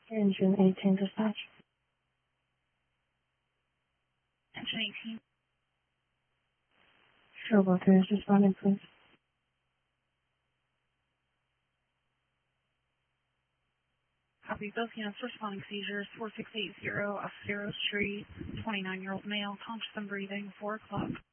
Engine 18 dispatch. Engine 18. Sherwood 3 is responding, please. Copy. Both units responding seizures. 4680 off 0 Street. 29-year-old male, conscious and breathing. 4 o'clock.